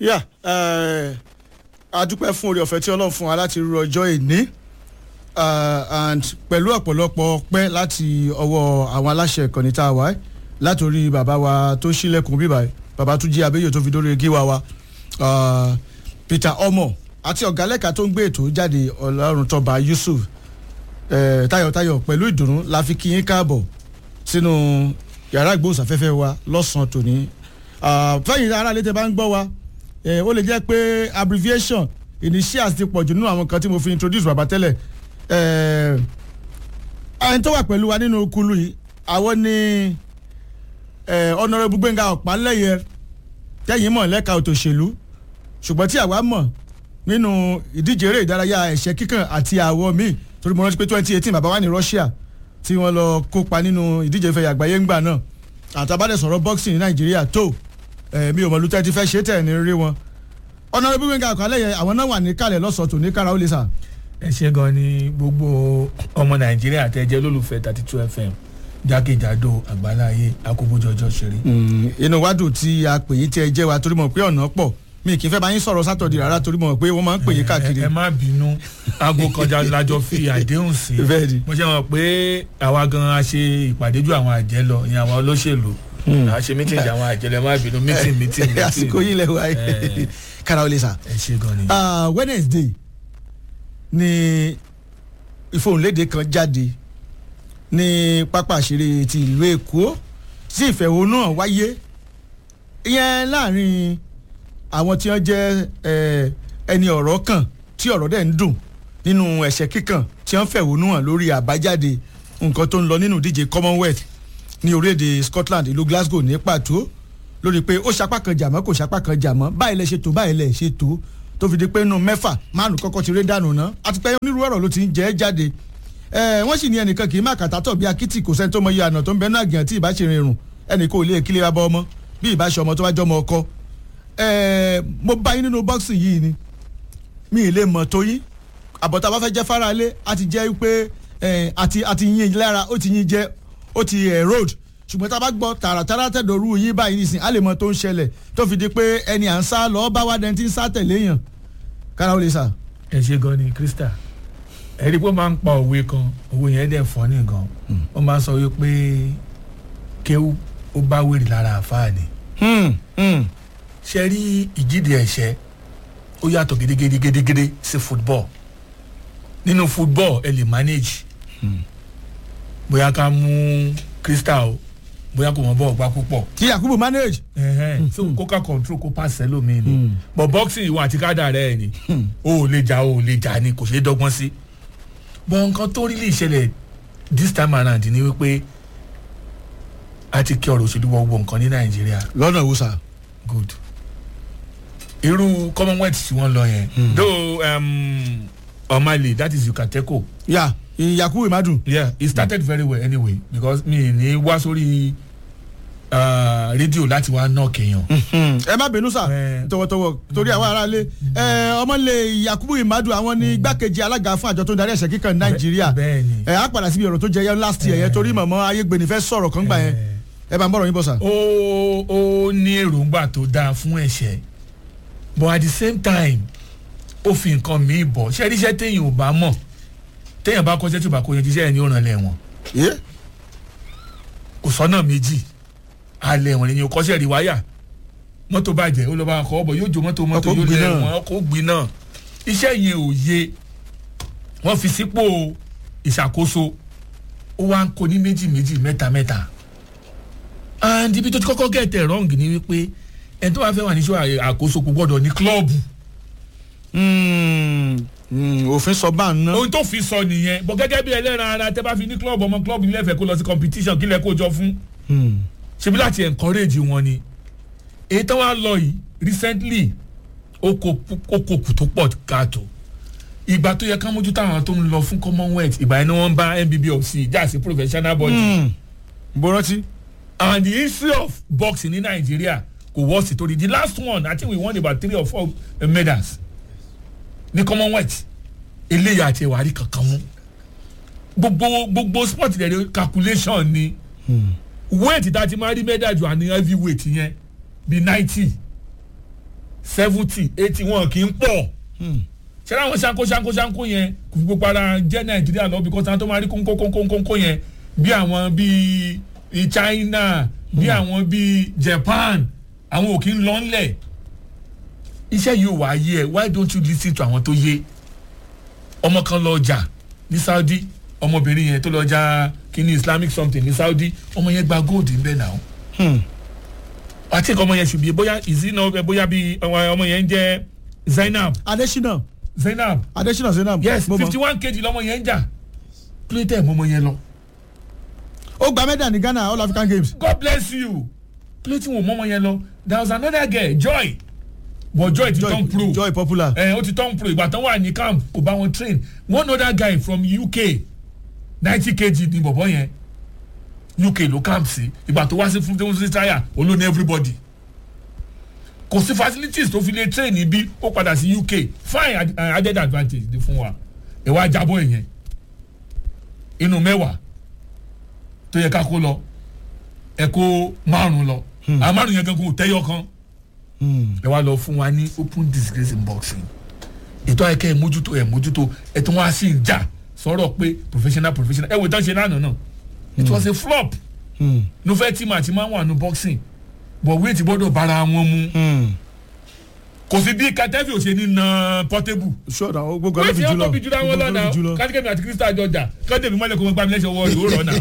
Yeah, a dúpẹ́ fún oore ọ̀fẹ́ tí Ọlọ́run fún wa láti rú ọjọ́ ìní and pẹ̀lú ọ̀pọ̀lọpọ̀ ọpẹ́ láti ọwọ́ àwọn aláṣẹ ìkànnì tá a wà látòrí bàbá wa tó ṣílẹ̀kùn bíbá bàbá tó jí abẹ́yẹ tó fi dórí gíwá wa Peter Omo àti ọ̀gálẹ́ka tó ń gbé ètò jáde Ọlọ́run tọba Yusuf tayọ̀tayọ̀ pẹ̀lú ìdùnnú la fi kí yín káàbọ̀ sínú yàrá ìgbóhùnsáfẹ́fẹ́ wa lọ́sàn-án tòní fẹ́yìn ara létẹ̀ bá ń gbọ́ wa ó lè jẹ́ pé abbreviation initials ti pọ̀jù nínú àwọn kan tí mo fi introduce bàbá tẹ́lẹ̀ ẹni tó wà pẹ̀lú wa nínú kulu yìí àwọn ni Honorable Gbénga Ọ̀pálẹ́yẹ tẹ́yìn mọ̀ lẹ́ka òtòṣèlú ṣùgbọ́n tí àwa mọ̀ nínú ìdíje eré ìdárayá ẹ̀ṣẹ́ kíkàn àti àwọ̀ míì torí mo rántí pé 2018 bàbá wa ní Russia tí wọ́n lọ kópa nínú ìdíje ìfẹ̀yà àgbáyé ńgbà náà àtàbádẹ́ sọ̀rọ̀ boxing ní Nàìjíríà tó mi ò mọ̀ lùtẹ́ ti fẹ́ ṣe tẹ̀ ní rí wọn. Honorable Gbénga Ọ̀pálẹ́yẹ àwọn náà wà ní kalẹ̀ lọ́sọ̀ọ́ tó ní kára ó lè sà. ẹ ṣe gan ni gbogbo ọmọ Nàìjíríà tẹ́jẹ́ lólùfẹ́ 32 FM jákèjádò àgbáláyé akóbójọjọ ṣeré. inú wa dùn tí a pè yín tí ẹ jẹ́ wa torí mọ̀ pé ọ̀nà pọ̀ mi kì í fẹ́ bá yín sọ̀rọ̀ sátọ̀dì rárá torí mọ̀ pé wọ́n máa ń pè yín káàkiri. ẹ má bínú aago kọjá lájọ fi àdéhùn sí mo ṣe mọ̀ pé àwa gan a ṣe ìpàdé ju àwọn àjẹ́ lọ ìyẹn àwọn olóṣèlú a ṣe mítìnì àwọn àjẹ́ lọ ẹ má bínú mítìnì. àsìkò yìí lẹ wáyé kára ó lè sà. ẹ ṣe gan ni. Wednesday ni ìfohùnlédè kan jáde ní pápá àṣírí ti ìlú Èkó tí ìfẹ̀hónúhàn wáyé ìyẹn láàrin àwọn tí wọ́n jẹ́ ẹni ọ̀rọ̀ kan tí ọ̀rọ̀ dẹ̀ ń dùn nínú ẹ̀ṣẹ̀ kíkàn tí wọ́n fẹ̀hónúhàn lórí àbájáde nǹkan tó ń lọ nínú ìdíje Commonwealth ní orílẹ̀-èdè Scotland ìlú Glasgow ní pàtó lórí pé ó sapá kan jàmọ́ kò sapá kan jàmọ́ báyìí lẹ ṣe tó báyìí lẹ ṣe tó fi di pé inú mẹ́fà márùn kọ́kọ́ ti rí dànù ná àti pé onírúurú ọ̀rọ̀ ló ti ń jẹ́ jáde wọ́n sì ní ẹnìkan kì í má kàtàtọ̀ bí akitì kò sẹ́ni tó mọ iye àná tó ń bẹ náà gàn tí ìbá ṣe rìnrìn ẹnì kò lè kílé wa bọ́ ọmọ bí ìbá ṣe ọmọ tó wá jọ ọmọ ọkọ mo bá yín nínú bọ́ọ̀sì yìí ni mi ì lè mọ̀ tó yín àbọ̀tá bá fẹ́ jẹ́ fáralé àti jẹ́ pé àti yín lára ó ti yín jẹ́ ó ti road ṣùgbọ́n tá a bá gbọ́ tààràtàrà tẹ̀dọ̀rú yín báyìí nìsín á lè mọ tó ń ṣẹlẹ̀ tó fi di pé ẹni à ń sá lọ́ọ́ bá wá dẹ́ntì ń sá tẹ̀lé yàn kára ó lè sà. ẹ ṣe gan ni Krista ẹ̀rí pé ó máa ń pa òwe kan òwe yẹn dẹ̀ fọ́ ní gan ó máa ń sọ wípé kéwú ó bá wèrè lára àfáà ni. ṣe rí ìjídìí ẹ̀ṣẹ̀ ó yàtọ̀ gédégédé sí football nínú football ẹ lè manage bóyá ká mú Krista o bóyá kò mọ bọ́ọ̀ gbá púpọ̀. kí Yakubu manage. so kóká control kó pass ẹlòmíì ni but boxing ìwọ àti kádà rẹ ni o ò lè jà ni kò ṣeé dọ́gbọ́n sí. bọ́n nǹkan tó rí lè ṣẹlẹ̀ this time around ni wípé a ti kí ọ̀rọ̀ òṣèlú gbogbo nǹkan ní Nàìjíríà. lọ́nà wo sà. good irú Commonwealth tí wọ́n lọ yẹn. though Omale that is Yukateko. yeah Yakubu Imadu. yeah it started very well anyway because mi ní wá sórí rédíò láti wá náà kéèyàn. ẹ má bínú sà tọwọ́tọwọ́ torí àwọn aráalé ọmọlé Yakubu Imadu àwọn ní igbákejì alága fún àjọ tó ń darí ẹ̀ṣẹ̀ kíkàn Nàìjíríà á padà síbi ọ̀rọ̀ tó jẹ yẹn last year yẹn torí mọ̀mọ́ ayégbèní fẹ́ sọ̀rọ̀ kan gbà yẹn ẹ bá ń bọ̀rọ̀ yín bọ̀ sà. ó ní èròǹgbà tó dáa fún ẹ̀ṣẹ̀ but at the same time ó fi nǹkan míì bọ̀ ṣẹ́ríṣẹ́ téèyàn ò bá mọ̀ téèyàn bá kọjá tí ò bá kó yẹn jíṣẹ́ ẹ̀ ní ọ̀ràn lẹ́wọ̀n kò sọ́nà méjì alẹ́ wọn ni kọ́sẹ́ rí wáyà mọ́tò bàjẹ́ ó lọ bá kọ́ ọ̀bọ̀ yóò jó mọ́tò yóò lẹ̀ wọ́n ọkọ̀ gbin náà iṣẹ́ yẹn ò yé wọ́n fi sípò ìṣàkóso ó wá ń kó ní méjì mẹ́ta and ibi tó ti kọ́kọ́ get it wrong ni wípé ẹni tó wá fẹ́ wà níṣọ́ àkóso kò gbọ́dọ̀ ní klọ́ọ̀bù. òfin sọ bá ń ná. ohun tó fi sọ nìyẹn bọ́ gẹ́gẹ́ bí ẹlẹ́ran ara tẹ́ bá fi ní klọ́ọ̀bù ọmọ klọ́ọ̀bù nílẹ̀ fẹ́ kó lọ sí competition kílẹ̀ kó jọ fún. ṣebí láti encourage wọn ni èyí tó wá lọ yìí recently ó kò kù tó pọ̀ káàtó ìgbà tó yẹ ká mójútó àwọn tó ń lọ fún Commonwealth ìgbà yẹn ni wọ́n bá NBBOC jáàsì professional body. bọ́rọ́tì. and the history of boxing ní Nàìjíríà kò wọ́ sí torí the last one I think we won about 3 or 4 medals ní Commonwealth eléyà àti ìwárí kankan mú gbogbo sport dẹ̀ calculation ni weight that ti máa rí medal jù àní heavy weight yẹn bí 90 70 80 wọn kì í pọ̀ ṣé láwọn ṣanko yẹn kò fi gbogbo ara jẹ́ nàìjíríà lọ because àwọn tó máa rí kónkó yẹn bí àwọn bíi China bí àwọn bíi Japan àwọn ò kì í lọ ńlẹ̀ iṣẹ́ yìí ò wá yé ẹ why don't you listen to àwọn tó yé ọmọ kan lọ jà ní Saudi ọmọbìnrin yẹn tó lọ jà kíní Islamic something ní Saudi ọmọ yẹn gba gold níbẹ̀ náà I think ọmọ yẹn should be bóyá ìzínà bóyá bí ọmọ yẹn jẹ́ Zainab Zainab yes 51 kg lọmọ yẹn ń jà play tẹ̀ mọ́mọ yẹn lọ. ó gba mẹ́dà ní Ghana All African Games. God bless you play tí wọ́n mọ́mọ yẹn lọ there was another girl Joy but Joy ti turn pro Joy popular. ó ti turn pro ìgbà tán wà ní camp kò bá wọn train one other guy from UK 90 kg ni bọ̀bọ̀ yẹn UK ló camp sí ìgbà tó wá sí fún tire olóní everybody kò sí facilities tó fi lè train níbí ó padà sí UK fine added advantage ni fún wa ẹ wá jábọ̀ yẹn inú 10 tó yẹ ká kó lọ ẹ kó 5 lọ àwọn 5 yẹn gangan kò tẹ́yọ̀ kan ẹ wá lọ fún wa ní open disgrace in boxing ètò àìkẹ́ ẹ̀ mójútó ẹ̀ tó wá sí ìjà sọ̀rọ̀ pé professional ẹ wò tán ṣe lánàá náà it was a flop no fẹ́ tí màá ti máa wà ní boxing but weight gbọ́dọ̀ bára wọn mu kò sí bí Katevi ò ṣe ní na Portable sure na gbogbo ọlọ́fi jùlọ wọ́n fi jùlọ àwọn lọ́nà kájíkẹ́mi àti Crystal Georgia Katevi mọ́lẹ̀ kó wọ́n gbá mi lẹ́sẹ̀ ọwọ́ rẹ̀ ó rọ̀ náà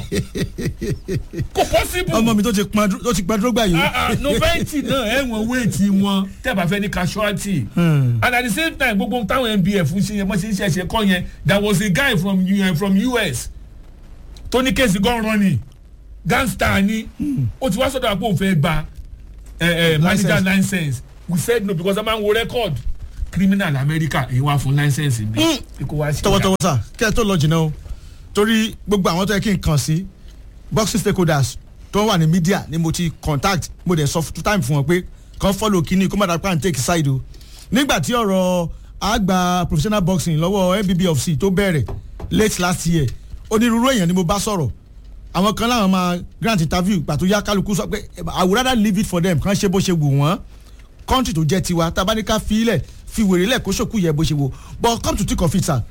kò possible. ọmọ mi tó ti pọn dúrógbà yìí. noventi náà ẹ̀wọ̀n weight wọn tẹ́ẹ̀bà fẹ́ ní casualty and at the same time gbogbo táwọn NBF ń ṣe yẹn mọ́ ṣe ń ṣẹ̀ṣẹ̀ kọ́ yẹn there was a guy from US tó ní kéèsì gun running gangster ni ó ti wá sọ́dọ̀ àpò òun fẹ́ gba manager license we said no because a man wo record criminal America èyí wá fún license bí kò wá sí. tọwọ́tọwọ́ sà kí ẹ tó lọ jìnnà o torí gbogbo àwọn tó yẹ kí n kàn sí boxing stakeholders tó wà ní media ni mo ti contact mo dẹ̀ sọ time fún wọn pé kàn follow kíní kó má dàgbà and take side o nígbà tí ọ̀rọ̀ àgbà professional boxing lọ́wọ́ NBBFC tó bẹ̀rẹ̀ late last year onírúurú èèyàn ni mo bá sọ̀rọ̀ àwọn kan láwọn máa grant interview pàtó yá kálukú sọ pé I would rather leave it for them kàn ṣe bó ṣe wù wọ́n country tó jẹ́ tiwa tabaníkà fi wèrè lẹ̀ kó ṣòkú yẹ bó ṣe wò but come to think of it sir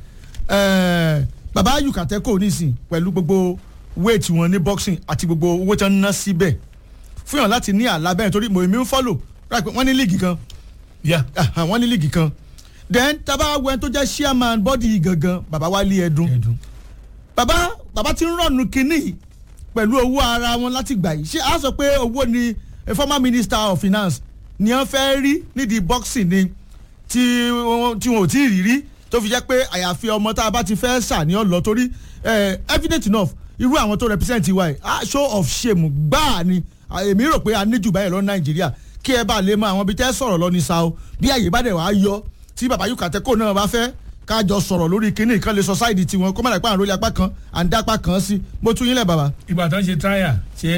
baba Yukateko nísìn pẹ̀lú gbogbo weight wọn ní boxing àti gbogbo owó tí wọ́n ná síbẹ̀ fún yàn láti ní àlá bẹ́ẹ̀ torí mo èmi ń follow wọ́n ní league kan wọ́n ní league kan then taba wẹ́n tó jẹ́ chairman body gangan baba Wálé Ẹdùn baba ti ń rọ̀nù kínní pẹ̀lú owó ara wọn láti gbà yìí ṣé a sọ pé owó ni former minister of finance ni wọ́n fẹ́ rí nídìí boxing ni tí wọn ò tí ì rí tó fi jẹ́ pé àyàfi ọmọ tá a bá ti fẹ́ sà ní ọ̀lọ́ torí evident enough irú àwọn tó represent wa yìí show of shame gbáà ni èmi rò pé a ní jù báyìí lọ Nàìjíríà kí ẹ bá lè mọ àwọn ibi tẹ́ sọ̀rọ̀ lọ ní sao bí àyè bá dẹ̀ wá yọ tí baba Yukateko náà bá fẹ́ kájọ sọ̀rọ̀ lórí kinní kan lè society tiwọn kó má dàgbà àròlé apá kan à ń dápá kan sí mo tún yín lẹ̀ bàbá. ìgbà tó ń ṣe trial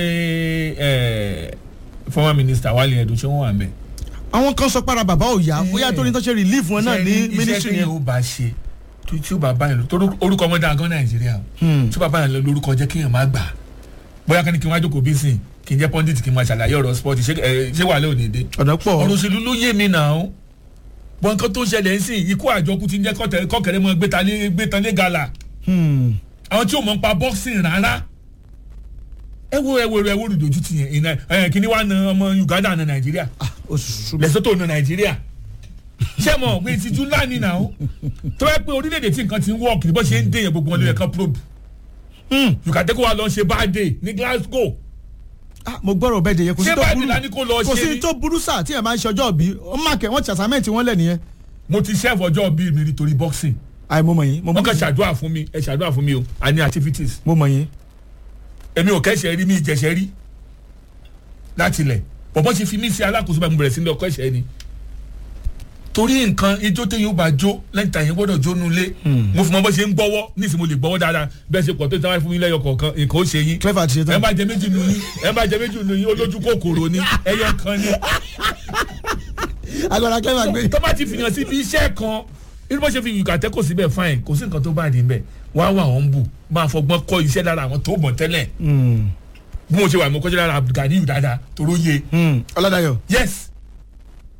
ṣé former minister Wálé Ẹdùn ṣé wọ́n wà mẹ́. àwọn kan sọ para bàbá ò yá bóyá tó ní tó ṣe relief wọn náà ní ministry yẹn. iṣẹ́ tí yóò bá ṣe tí ó bá bá yẹn lọ torí orúkọ ọmọdé àgọ́ Nàìjíríà tí ó bá bá yẹn lọ lórúkọ jẹ́ kéèyàn má gbà bóyá kí n wá jókòó bí sìn kí n jẹ́ pundit kí n máa ṣàlàyé ọ̀rọ̀ sport ṣé wà lónìí dé. ọ̀dọ́ pọ̀ ọ̀rọ̀ òṣèlú ló yé mi náà bọ́n nǹkan tó ń ṣẹlẹ̀ ń sìn ikú àjọkú ti ń jẹ́ kọ́kẹ́rẹ́ mọ́ gbẹ́tanlé gala àwọn tí ò mọ̀ ń pa boxing rárá ẹ wo olùdójú ti yẹn kíní wàá na ọmọ Uganda na Nàìjíríà Lesotho na Nàìjíríà ṣé mo pé ìtìjú ńlá ni náà tó yẹ pé orílẹ̀-èdè tí nǹkan ti ń wọ́ọ̀kì bó ṣe ń dé yẹn gbogbo wọn ló yẹ kán probe Yukateko wa lọ ṣe birthday ní Glasgow. mo gbọ́dọ̀ bẹ́ẹ̀ de yẹn kò sí tó burú ṣé báyìí lání kò lọ ṣe ni kò sí tó burú sáà tí ẹ̀ máa ń ṣe ọjọ́ bí ó máa kẹ́ wọ́n ti àsámẹ́ǹtì wọn lẹ̀ nìyẹn. mo ti ṣẹ́ẹ̀fù ọjọ́ bí mi nítorí boxing. àì mo mọ̀ yín. wọ́n kàn ṣàdúrà fún mi ẹ ṣàdúrà fún mi o a ní activities. mo mọ̀ yín. èmi ò kẹ́sẹ̀ rí mi ìjẹsẹ̀ rí láti ilẹ̀ bọ̀bọ̀ ṣe fi mí sí alákòóso bá mi bẹ̀rẹ̀ sí ní ọkọ̀ ẹ̀ṣẹ̀ ni torí nǹkan ijó tẹ yóò bá jó lẹ́yìn tàyẹn gbọ́dọ̀ jó nulẹ̀ mo fi mọ bó ṣe ń gbọ́wọ́ nísìnyí mo lè gbọ́wọ́ dáadáa bẹ́ẹ̀ ṣe pọ̀ tó tẹ́wọ́ fún mi lẹ́yọ kọ̀ọ̀kan nǹkan ó ṣe yín clever ti ṣe tán ẹ bá jẹ méjì nù yín olójú kòkòrò ni ẹyọ kan ni. agbára clever gbé. tó bá ti fìyàn síbi iṣẹ́ kan irú bó ṣe fi Yukateko síbẹ̀ fine kò sí nǹkan tó bá dé bẹ́ẹ̀ wá wà wọ́n bù máa fọgbọ́n kọ́ iṣẹ́ lára àwọn tó mọ̀ tẹ́lẹ̀ bí mo ṣe wà mo kọ́ṣẹ́ lára Abdulganiyu dáadáa toró yé. Ọládayọ̀. yes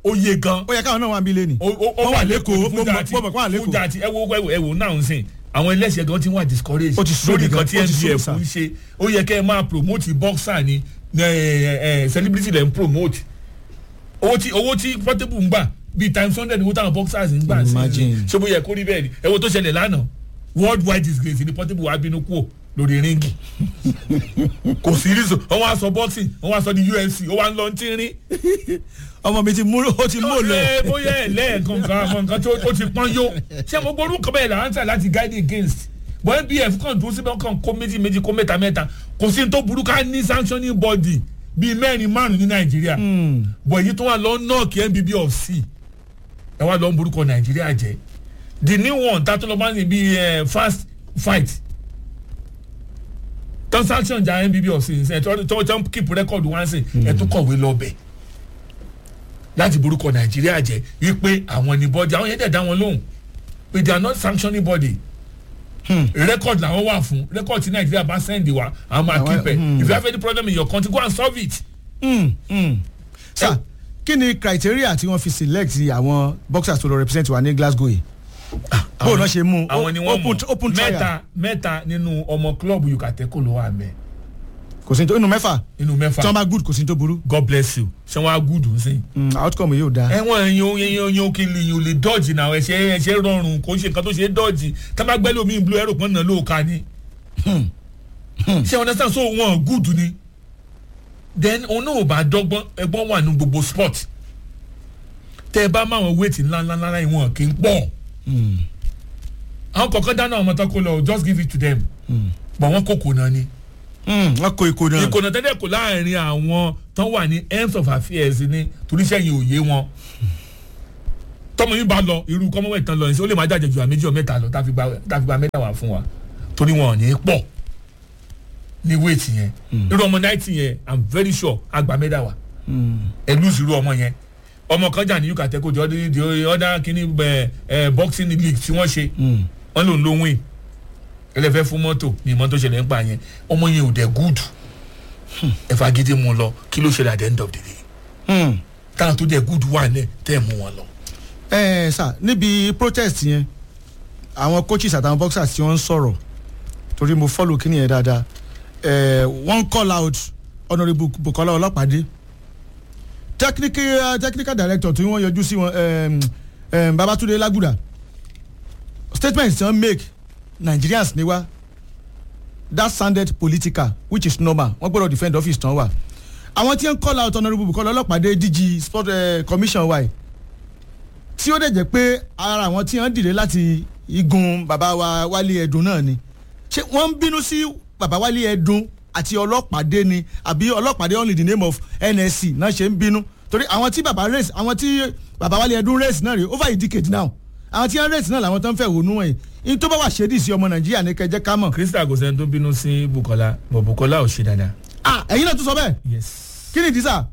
ó yé gan. ó yẹ káwọn náà wà ń bí lẹ́nì. ó wà lẹ́kọ̀ọ́ Fújà àti ẹ̀wò náà ń sìn àwọn ẹlẹ́sẹ̀ gan ti wà discourage lórí kan tí NBF ń ṣe ó yẹ kẹ́ ẹ máa promote boxer ni celebrity dem promote owó tí Portable ń gbà bíi times 100 owó táwọn boxers ń gbà sí ṣé bó yẹ kó rí bẹ́ẹ̀ ni ẹ̀wò tó ṣẹlẹ̀ lánàá worldwide disgrace ni Portable wà bínú kúò lórí ríngì kò sí rízo wọ́n wá sọ boxing wọ́n wá sọ di UFC ó wá ń lọ tí ń rí. ọmọ mi ti mú lọ. bóyá ẹlẹ́ẹ̀kan kan àwọn nǹkan tó ti pọ́n yó ṣé mo gbórúkọ bẹ́ẹ̀ là ń tà láti guide against but NBF kàn tó síbẹ̀ kàn kó méjì kó mẹ́ta kò sí tó burú ká ní sanctioning body bíi 4-5 ní Nàìjíríà but èyí tó wà lọ nọ́ọ̀kì NBBFC ẹ wá lọ ń burúkọ Nàìjíríà jẹ́ the new one tá tó lọ bá ní bíi fast fight transaction ja NBBFC ṣe tó keep record one ṣe ẹ tún kọ̀wé lọ́bẹ̀ láti borúkọ Nàìjíríà jẹ́ wípé àwọn ní bọ́dì àwọn yẹn dẹ̀ dá wọn lóhùn pé they are not sanctioning body record làwọn wà fún record tí Nàìjíríà bá send wa àwọn máa keep ẹ if you have any problem in your country go and solve it. sir kí ni criteria tí wọ́n fi select àwọn boxers tó lọ represent wa ní Glasgow yìí bó náà ṣe mú open trial mẹ́ta nínú ọmọ club Yukateco ló wà mẹ́. kò sí inú mẹ́fà tí wọ́n bá good kò sí tó burú. God bless you ṣé wọ́n á good ń sìn. outcome yóò dáa. ẹ̀wọ̀n yan òkèlè yìí ò lè dọ́ọ̀jì náà ẹ̀ṣẹ̀ rọrùn kò ṣe nǹkan tó ṣe dọ́ọ̀jì tá bá gbẹ́lẹ̀ omi ìblú ẹ̀rọ pọ́n náà ló ka ni. ṣé understand so wọn good ni then òun náà ò bá dọ́gbọ́n ẹgbọ́n wà ní gbogbo sport tẹ́ ẹ bá máa wọn weight ńláńlá ìwọ̀n kì í pọ̀ àwọn kọ̀ọ̀kan dáná ọmọ tó kó lọ just give it to them but wọ́n kó kò náà ni. wọ́n kó ìkóná. ìkóná tẹ́lẹ̀ kò láàrin àwọn tó wà ní ends of affairs ni torí iṣẹ́ yìí ò yé wọn. tọ́mọ yín bá lọ irú Commonwealth tán lọ ní sẹ́ ó lè máa jàjẹ̀ ju àméjì ọ̀ mẹ́ta lọ tá a fi gba mẹ́ta wà fún wa torí wọn ò ní pọ̀ ní weight yẹn irú ọmọ 90 yẹn I'm very sure àgbà mẹ́ta wà ẹ lose irú ọmọ yẹn ọmọ kan jà ní Yukateco jọ di ọdá kínní boxing league tí wọ́n ṣe wọ́n lòun ló win ẹlẹ́fẹ́ fún mọ́tò ní mọ́tò ṣẹlẹ̀ ń pa yẹn ọmọ yẹn ò dẹ̀ good ẹ̀fà gidi mu lọ kí ló ṣẹlẹ̀ at the end of the day táwọn tó dẹ̀ good wà ní tẹ́ ẹ̀ mú wọn lọ. sà níbi protest yẹn àwọn coaches àtàwọn boxers tí wọ́n ń sọ̀rọ̀ torí mo follow kíní yẹn dáadáa wọ́n call out Honourable Bukola Olopade technical director tí wọ́n yọjú sí wọn Babatunde Laguda statement tí wọ́n make Nigerians ni wa that sounded political which is normal wọ́n gbọ́dọ̀ defend office tán wà àwọn tí wọ́n call out Honourable Bukola Olopade DG sport commission wa tí ó dẹ̀ jẹ́ pé ara àwọn tí wọ́n dìde láti igun bàbá wa Wálé Ẹ̀dùn náà ni ṣé wọ́n ń bínú sí bàbá Wálé Ẹ̀dùn àti Ọlọ́pàdé ni àbí Ọlọ́pàdé only the name of NSC náà ṣe ń bínú torí àwọn tí bàbá Wálé Ẹ̀dùn race náà rè over a decade now àwọn tí wọ́n race náà làwọn tó ń fẹ́ wònú wọ̀nyí in tó bá wà ṣe dì sí ọmọ Nàìjíríà ní kẹjẹ ká mọ̀. Crystal kò sẹ́ni tó bínú sí Bukola but Bukola ò ṣe dáadáa. ẹ̀yin náà tún sọ bẹ́ẹ̀. yes. kí ni ìdí sà.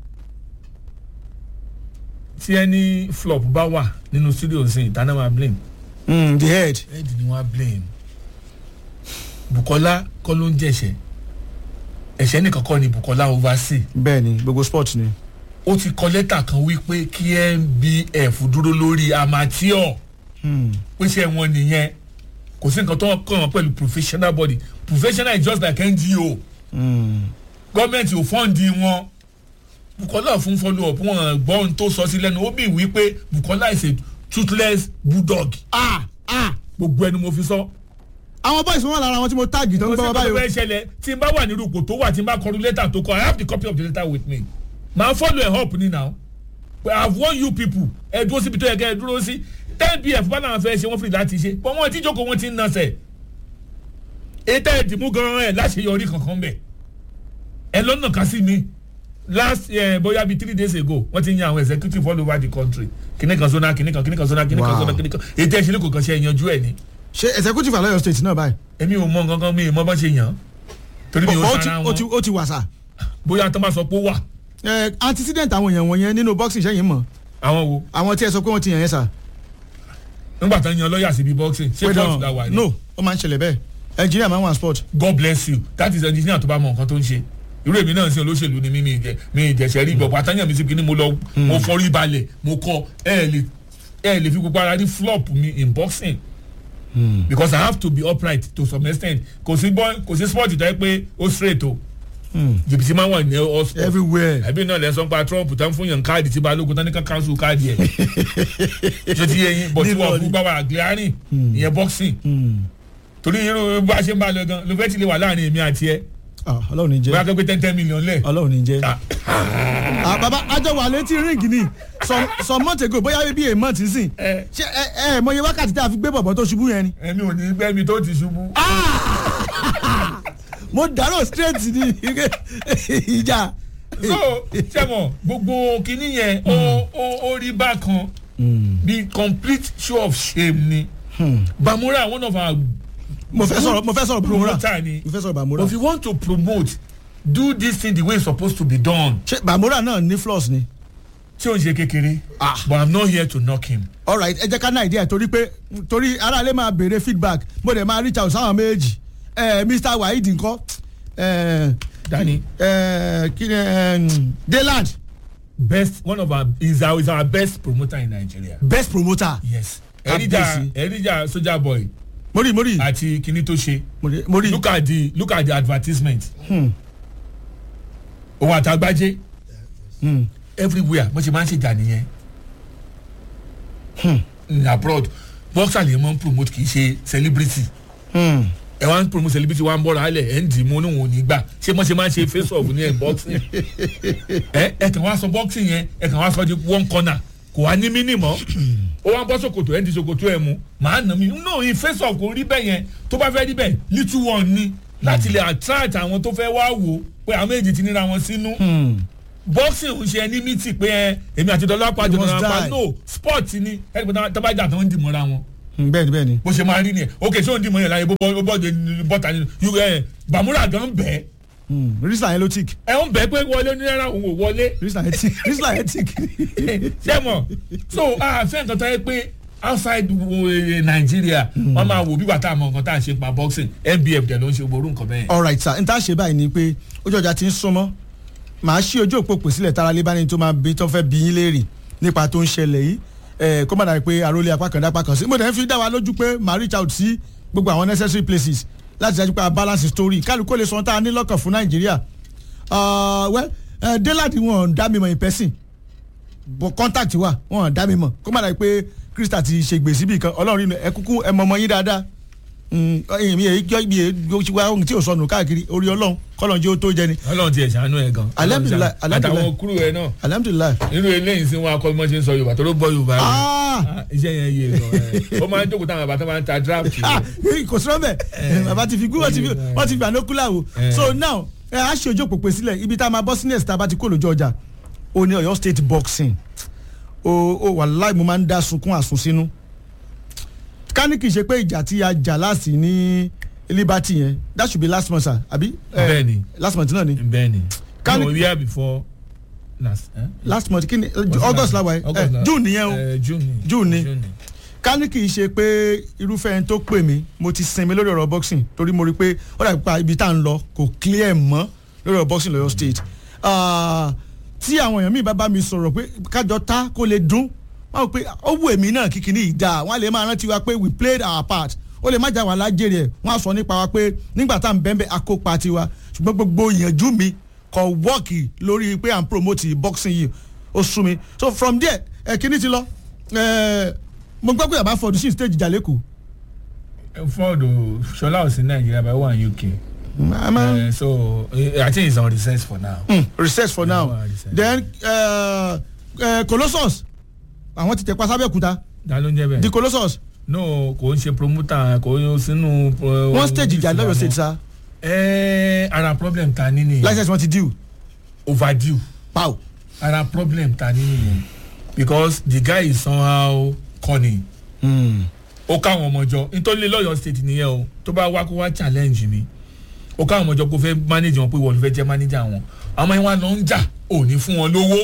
tí ẹni flop bá wà nínú studio sí ìtànà máa blame. the head. head ni wọ́n á blame. Bukola kọ́ ló ń jẹ̀ṣẹ̀ ẹ̀ṣẹ̀ nìkan kọ́ ni Bukola oversee. bẹ́ẹ̀ ni gbogbo sport ni. ó ti kọ lẹ́tà kan wípé kí NBF dúró lórí amateur pé ṣe wọn nìyẹn kò sí nǹkan tó kọ́ wọn pẹ̀lú professional body professional is just like NGO gọ́ọ̀mẹ̀ntì ò fọ́ǹdì wọn Bukola fún follow up wọn gbọ́ ohun tó sọ sí lẹ́nu ó bí wípé Bukola is a toothless bulldog gbogbo ẹni mo fi sọ. àwọn boys wọn lára àwọn tí mo táàgì tó ń gbọ́ báyìí. mo ṣe ṣẹlẹ̀ tí n bá wà nírú ipò tó wà tí n bá kọrú lẹ́tà tó kọ I have the copy of the letter with me màá follow ẹ̀ up ni now but I have warned you people ẹ dúró síbi tó yẹ kẹ́ ẹ dúró sí 10pf bá náà fẹ́ ṣe wọ́n free láti ṣe but wọ́n ti jókòó wọ́n ti ń nasẹ̀ ètò ìdìmú gan-an ẹ̀ láṣeyọrí kankan bẹ̀ ẹ lọ́nà kan sí mi last bóyá bíi 3 days ago wọ́n ti yan àwọn executive all over the country kìnìkan zona kìnìkan zona kìnìkan ètò ìṣẹ̀lẹ̀ kò kàn ṣe ìyanjú ẹ̀ ni. ṣe executive alọ́yọ̀ state náà báyìí. èmi ò mọ gangan mi ì mọ bá ṣe yàn torí mi ò sára wọn. ó ti wà sá. bóyá tó máa sọ pé ó wà. antecedent àwọn èèyàn wọ̀nyẹn nínú boxing ṣẹ́yìn mọ̀. àwọn wo. àwọn tí ẹ sọ pé wọ́n ti yàn yẹn sá. nígbà tó ń yan lọ́ọ̀yà síbi boxing ṣé court la wà ní. no ó máa ń ṣẹlẹ̀ bẹ́ẹ̀ engineer máa ń wà sport. God bless you that is engineer tó bá mọ nǹkan tó ń ṣe irú èmi náà sin olóṣèlú ni mi ìjẹsẹ̀ rí gbọ̀pọ̀ àtàyàn mi sí kí ni mo lọ mo fọrí balẹ̀ mo kọ ẹ lè fi gbogbo ara rí flop mi in boxing because I have to be upright to some extent kò sí sport tó yẹ pé ó straight o jìbìtì máa wà ní all sport everywhere àbí náà lẹ́sọ̀ pa Trump tán fún yàn káàdì tí balógun tán ní ká cancel káàdì ẹ̀ ṣé ti yẹ yín bọ̀ tí wọ́n fún gbàgbà àgbéyàrin ìyẹn boxing torí irú bá a ṣe ń bá lọ gan ló fẹ́ ti lè wà láàrin èmi àti ẹ. Ọlọ́run ní jẹ́ bóyá kó pé 10 million lẹ̀. Ọlọ́run ní jẹ́. Bàbá àjọ wà létí ríǹgì ni some months ago bóyá bí a month nsìn ṣé ẹ mọye wákàtí tá a fi gbé bọ̀bọ̀ tó ṣubú yẹn ni. èmi ò ní gbẹ́mi tó ti ṣubú. Mo dárò straight ní ìjà. so sẹ́mọ̀ gbogbo kinní yẹn ó rí bákan bí complete show of shame ni. Bamura one of our. mo fẹ́ sọ̀rọ̀ Bamura ni. mo fẹ́ sọ̀rọ̀ Bamura. But if you want to promote do this thing the way it's supposed to be done. ṣé Bamura náà ní flaws ni. tí o ń ṣe kékeré. But I'm not here to knock him. Alright ẹ jẹ́ ká náà idea torí aráalé máa béèrè feedback mo dẹ̀ máa reach out sáwọn méjì Mr. Waheed ńkọ́ Danny kí ni Dayland. Best one of our is our best promoter in Nigeria. Best promoter. Yes. Elijah Soldier Boy. Mori. Àti kíní tó ṣe. Mori. Look at the advertisement. Òun àtàgbájé. Everywhere bó ṣe máa ń ṣe jà nìyẹn. In abroad boxer lè máa ń promote kì í ṣe celebrity. Ẹ wá ń promote celebrity wa ń bọ́ra alẹ̀ ẹ̀ ń dì mú níwọ̀n nígbà ṣé mo ṣe máa ń ṣe face off ní ẹ̀ boxing. Ẹ kàn wá sọ boxing yẹn ẹ kàn wá sọ di one corner kò wá ní mínìmọ́ ó wá ń bọ́ ṣòkòtò ẹ̀ ń di ṣòkòtò ẹ̀ mú màá nà mí no in face off kò rí bẹ́ẹ̀ yẹn tó bá fẹ́ rí bẹ́ẹ̀ little one ni láti lè attract àwọn tó fẹ́ wá wò pé àwọn méjì ti níra wọn sínú. Boxing ń ṣe ẹni mítì pé èmi àti Dọlápọ̀ àjọyọ̀ no sport ni ẹni pé tábàjà tó ń dì mọ́ra wọn. Bẹ́ẹ̀ni. bó ṣe máa rí nìyẹn ok ṣé òun dì mọ́ yẹn láyé bọ́ta nínú Bamura gan bẹ́ẹ̀. Rizla elotic. ẹ ń bẹ pé wọlé ní rárá òun ò wọlé. Rizla etic. ṣé mọ̀ so àfẹ́ nǹkan tó yẹ pé outside Nigeria wọ́n máa wò bí wàtá àmọ́ nǹkan tá à ń ṣe pa boxing NBF dẹ̀ ló ń ṣe gbòòrò nǹkan bẹ́ẹ̀. Alright sir n ta ṣe báyìí ni pé ojú ọjà ti ń súnmọ́ màá ṣí ojú òpó pèsílẹ̀ tara lé báni tó máa bí tó fẹ́ bí yín léèrè nípa tó ń ṣẹlẹ̀ yìí kó má dàbí pé àròlé apá kan dápá kan sí mo dẹ̀ ń fi dá wa lójú pé màá reach out sí gbogbo àwọn necessary places láti dájú pé a balance story kálukó lè sọ tá a ní lọ́kàn fún Nàìjíríà Dayland wọn dá mi mọ̀ in person but contact wa wọn dá mi mọ̀ kó má dàbí pé Krista ti ṣe gbèsè bí kan Ọlọ́run nínú ẹ kúkú ẹ mọ̀ ọmọ yín dáadáa èmi èyí wá ohun tí ò sọnù káàkiri orí Ọlọ́run kọ́lọ́n jẹ́ ó tó jẹ ni. Ọlọ́run ti ẹ̀ ṣàánú ẹ̀ gan. Alhamdulillah àtàwọn kúrú ẹ̀ náà. Alhamdulillah. irú eléyìí sí wọn akọ́bí mọ́ ṣe ń sọ Yorùbá tó ló gbọ́ Yorùbá rẹ̀. iṣẹ́ yẹn yé gan. ó máa ń jókòó táwọn bàbá tó máa ń ta draft. kò sọ́ọ́ bẹ́ẹ̀ bàbá ti fi gún wọ́n ti fi ànókúlà o. So now a ṣe ojú òpópó sílẹ̀ ibi tá a máa bọ́ sí next tá a bá ti kó lójú ọjà o ní Ọ̀yọ́ state boxing o wàláì mo máa ń dá sunkún àsun sínú ká ní kì í ṣe pé ìjà tí a jà láàsì ní Liberty yẹn that should be last month sir àbí. bẹ́ẹ̀ni last month náà ni. bẹ́ẹ̀ni no year before last month kí ni August la wa yẹ June nìyẹn o June ni ká ní kì í ṣe pé irúfẹ́ ẹni tó pè mí mo ti sinmi lórí ọ̀rọ̀ boxing torí mo rí pé ó dàbí pa ibi tá à ń lọ kò clear mọ́ lórí ọ̀rọ̀ boxing lọ́yọ́ state tí àwọn èèyàn míì bá mi sọ̀rọ̀ pé kájọ ta kó lè dún wọ́n rò pé ó wù èmi náà kíkiní ìdá wọ́n lè máa rántí wa pé we played our part ó lè má jà wà lájèrè ẹ̀ wọ́n á sọ nípa wa pé nígbà tá à ń bẹ́ẹ̀ akópa tiwa ṣùgbọ́n gbogbo ìyànjú mi kò wọ́ọ̀kì lórí pé à ń promote boxing yìí ó sú mi so from there kíní ti lọ mo gbọ́ pé àbá fọdù sí stage ìjà lẹ́kọ̀ọ́. fọdù Ṣọlá ò sí Nàìjíríà but wà ní UK. So I think it's on research for now. Research for now. Then Colossus àwọn ti tẹ̀ pa sábẹ́òkúta. ta ló ń jẹ́ bẹ́ẹ̀. The Colossus. No kò ń ṣe promoter kò ń sínú. one stage ìjà lọ́yọ̀ stage sa. Ara problem ta ní nìyẹn. license wọn ti due. overdue. Pow. Ara problem ta ní nìyẹn because the guy is somehow corny. ó káwọn ọmọ jọ nítorí lọ́yọ̀ state nìyẹn o tó bá wá kó wá challenge mi ó káwọn ọmọ jọ kó fẹ́ manage wọn pé wọ́n fẹ́ jẹ́ manager wọn àwọn yẹn wá lọ ń jà ò ní fún wọn lówó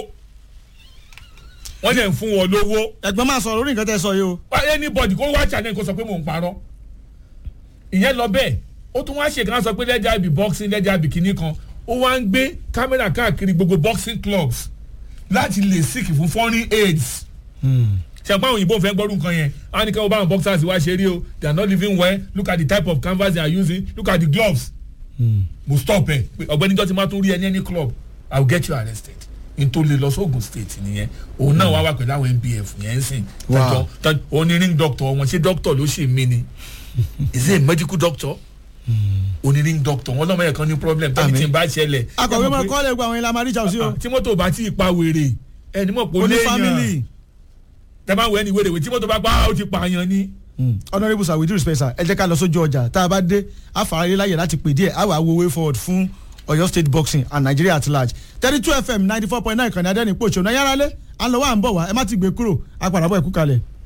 wọ́n jẹ́ ń fún wọn lówó. ẹ̀gbọ́n máa sọ lórí nǹkan tẹ́ sọ yìí o. anybody kó wá challenge kó sọ pé mò ń parọ́ ìyẹn lọ bẹ́ẹ̀ ó tún wá ṣe kí wọ́n sọ pé lẹ́jà ibi boxing lẹ́jà ibi kìíní kan ó wá ń gbé kámẹ́rà káàkiri gbogbo boxing clubs láti lè seek fún foreign aids. ṣàpá àwọn òyìnbó fẹ́ gbọ́dún kan yẹn á ní káwọn bá àwọn boxers wá ṣe rí o they are not living well look at the type of canvas they are using look at the gloves. mo stop ẹ ọ̀gbẹ́ni jọ́ ti máa tún rí ẹ ní any club I will get you arrested. Nítorí lọ sóògùn state nìyẹn òun náà wá wà pẹ̀lú àwọn NPF yẹn ń sìn tọ́jọ́ onírin doctor wọn ṣé doctor ló ṣe mí ni is it a medical doctor onírin doctor wọn lọ́mọ yẹn kan ní problem tẹ́lẹ̀ tí n bá ṣẹlẹ̀. akọ̀wé máa kọ́ lẹ́gbẹ̀ẹ́ àwọn ilé amárìjà òsì o. tí mọ́tò bá ti pa wèrè ẹni mọ̀ pé ó léèyàn tẹ́ bá wọ ẹni wèrè tí mọ́tò bá pa ó ti pààyàn ni. honourable sir with due respect sir ẹ jẹ́ ká lọ sójú ọjà tá a bá dé àfààní láyè láti pè díẹ̀ àwa wo way forward fún Ọ̀yọ́ state boxing and Nigeria at large 32 FM 94.9 kan ní adẹ́ni pòṣónà yárálé à ń lọ wá à ń bọ̀ wá ẹ má ti gbé kúrò apàdàbọ̀ ẹ̀kú kalẹ̀.